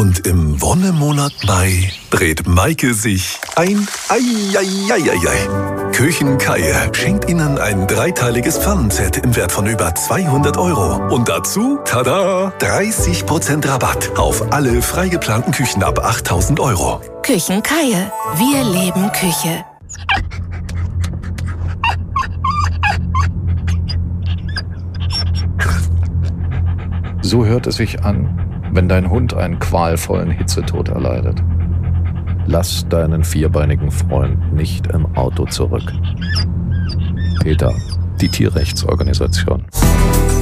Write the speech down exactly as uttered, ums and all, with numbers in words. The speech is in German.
Und im Wonnemonat Mai dreht Maike sich ein Eieieiei. Küchenkeier schenkt Ihnen ein dreiteiliges Pfannenset im Wert von über zweihundert Euro. Und dazu, tada, dreißig Prozent Rabatt auf alle frei geplanten Küchen ab achttausend Euro. Küchenkeier. Wir leben Küche. So hört es sich an, wenn dein Hund einen qualvollen Hitzetod erleidet. Lass deinen vierbeinigen Freund nicht im Auto zurück. PETA, die Tierrechtsorganisation.